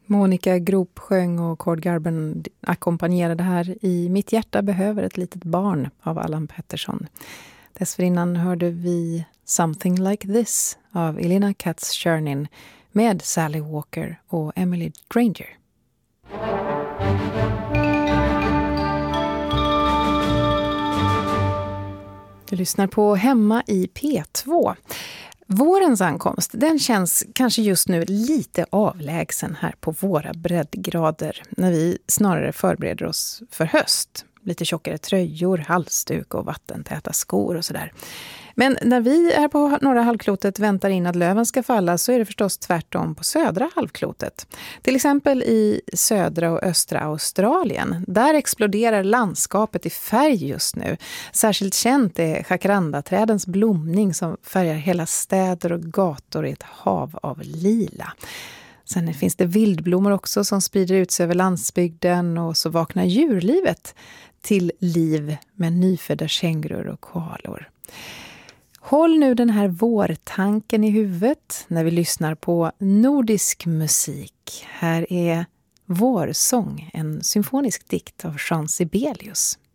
Monica Groop sjöng och Cord Garben ackompanjerade här i Mitt hjärta behöver ett litet barn av Allan Pettersson. Dessförinnan hörde vi Something Like This av Elena Katz-Chernin med Sally Walker och Emily Granger. Du lyssnar på Hemma i P2. Vårens ankomst, den känns kanske just nu lite avlägsen här på våra breddgrader när vi snarare förbereder oss för höst. Lite tjockare tröjor, halsduk och vattentäta skor och sådär. Men när vi är på norra halvklotet väntar in att löven ska falla så är det förstås tvärtom på södra halvklotet. Till exempel i södra och östra Australien. Där exploderar landskapet i färg just nu. Särskilt känt är jacarandaträdens blomning som färgar hela städer och gator i ett hav av lila. Sen finns det vildblommor också som sprider ut sig över landsbygden och så vaknar djurlivet till liv med nyfödda kängurur och koalor. Håll nu den här vårtanken i huvudet när vi lyssnar på nordisk musik. Här är Vårsång, en symfonisk dikt av Jean Sibelius.